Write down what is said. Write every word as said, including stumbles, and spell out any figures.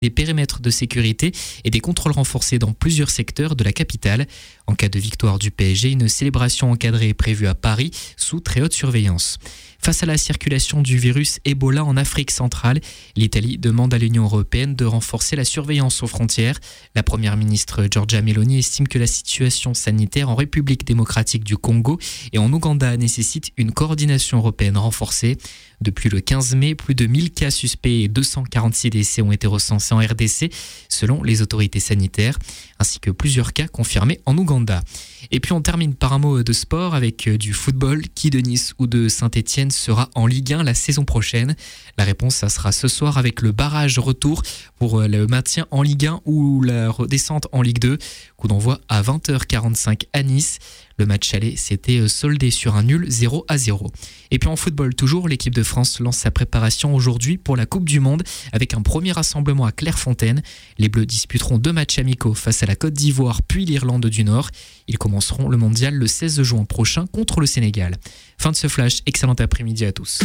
des périmètres de sécurité et des contrôles renforcés dans plusieurs secteurs de la capitale. En cas de victoire du P S G, une célébration encadrée est prévue à Paris sous très haute surveillance. Face à la circulation du virus Ebola en Afrique centrale, l'Italie demande à l'Union européenne de renforcer la surveillance aux frontières. La première ministre Giorgia Meloni estime que la situation sanitaire en République démocratique du Congo et en Ouganda nécessite une coordination européenne renforcée. Depuis le quinze mai, plus de mille cas suspects et deux cent quarante-six décès ont été recensés en R D C, selon les autorités sanitaires, ainsi que plusieurs cas confirmés en Ouganda. Et puis on termine par un mot de sport avec du football. Qui de Nice ou de Saint-Etienne sera en Ligue un la saison prochaine? La réponse, ça sera ce soir avec le barrage retour pour le maintien en Ligue un ou la redescente en Ligue deux. Coup d'envoi à vingt heures quarante-cinq à Nice. Le match aller s'était soldé sur un nul zéro à zéro. Et puis en football toujours, l'équipe de France lance sa préparation aujourd'hui pour la Coupe du Monde avec un premier rassemblement à Clairefontaine. Les Bleus disputeront deux matchs amicaux face à la Côte d'Ivoire puis l'Irlande du Nord. Ils commenceront le mondial le seize juin prochain contre le Sénégal. Fin de ce flash, excellent après-midi à tous.